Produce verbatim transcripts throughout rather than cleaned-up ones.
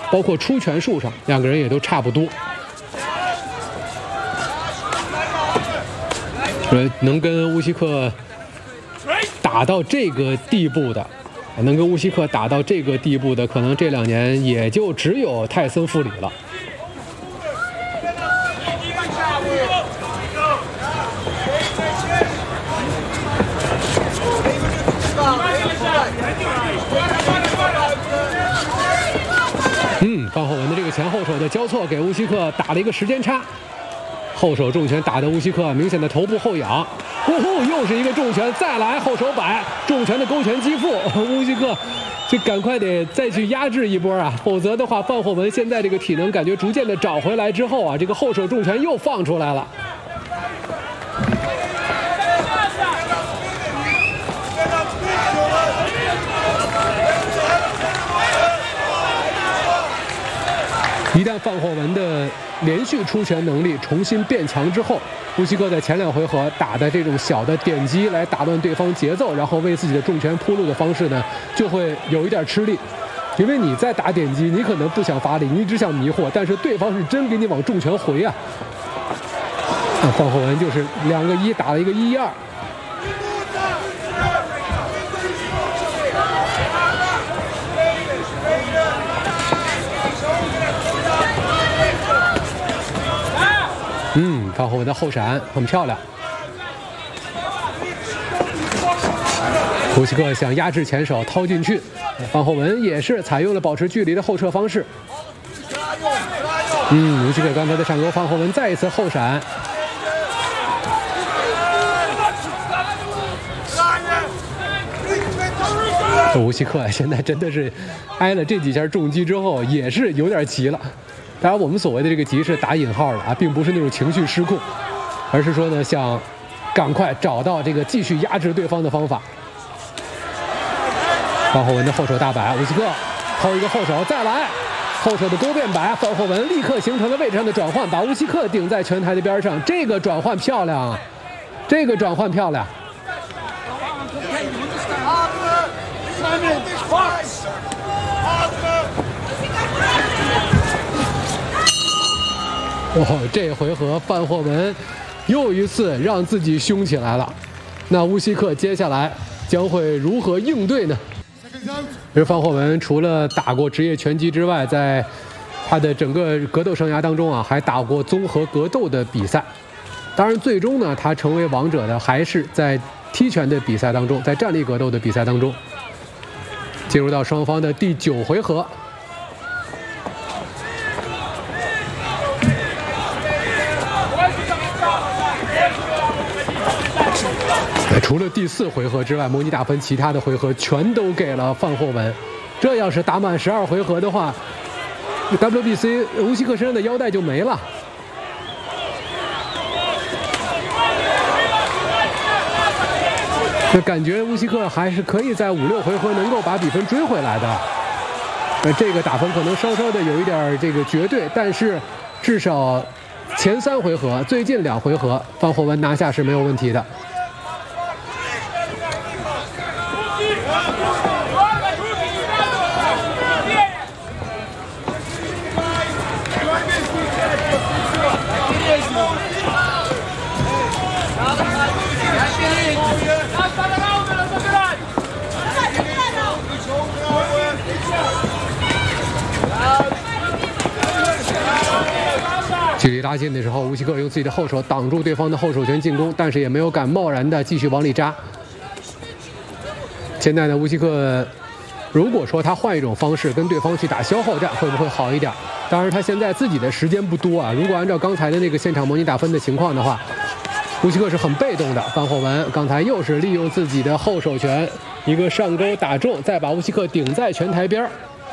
包括出拳数上，两个人也都差不多。呃，能跟乌西克打到这个地步的，能跟乌西克打到这个地步的，可能这两年也就只有泰森富里了。嗯，范霍文的这个前后手的交错，给乌西克打了一个时间差。后手重拳打的乌西克明显的头部后仰，呼呼，又是一个重拳，再来后手摆，重拳的勾拳击腹，乌西克就赶快得再去压制一波啊，否则的话，范霍文现在这个体能感觉逐渐的找回来之后啊，这个后手重拳又放出来了。一旦范霍文的连续出拳能力重新变强之后，乌西克在前两回合打的这种小的点击来打乱对方节奏，然后为自己的重拳铺路的方式呢，就会有一点吃力。因为你在打点击，你可能不想发力，你只想迷惑，但是对方是真给你往重拳回啊。那范霍文就是两个一打了一个一二。嗯，范霍文的后闪很漂亮。乌西克想压制前手掏进去，范霍文也是采用了保持距离的后撤方式。嗯，乌西克刚才的上勾，范霍文再一次后闪。乌西克现在真的是挨了这几下重击之后，也是有点急了。当然，我们所谓的这个急是打引号的啊，并不是那种情绪失控，而是说呢，想赶快找到这个继续压制对方的方法。范霍文的后手大摆，乌西克掏一个后手，再来后手的勾变摆，范霍文立刻形成了位置上的转换，把乌西克顶在拳台的边上，这个转换漂亮啊，这个转换漂亮。哇、哦，这回合范霍文又一次让自己凶起来了。那乌西克接下来将会如何应对呢？而范霍文除了打过职业拳击之外，在他的整个格斗生涯当中啊，还打过综合格斗的比赛。当然，最终呢，他成为王者的还是在踢拳的比赛当中，在站立格斗的比赛当中。进入到双方的第九回合。除了第四回合之外，模拟打分其他的回合全都给了范霍文。这要是打满十二回合的话 ，W B C 乌西克身上的腰带就没了。那感觉乌西克还是可以在五六回合能够把比分追回来的。那这个打分可能稍稍的有一点这个绝对，但是至少前三回合、最近两回合，范霍文拿下是没有问题的。距离拉近的时候，乌西克用自己的后手挡住对方的后手拳进攻，但是也没有敢贸然的继续往里扎。现在呢，乌西克如果说他换一种方式跟对方去打消耗战，会不会好一点？当然，他现在自己的时间不多啊。如果按照刚才的那个现场模拟打分的情况的话，乌西克是很被动的。范霍文刚才又是利用自己的后手拳一个上勾打中，再把乌西克顶在拳台边。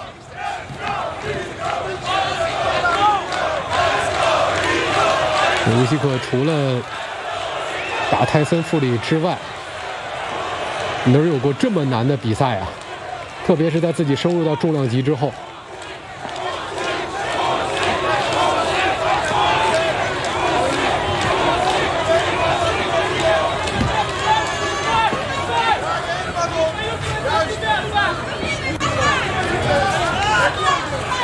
乌西克除了打泰森富里之外，哪有过这么难的比赛啊？特别是在自己升入到重量级之后。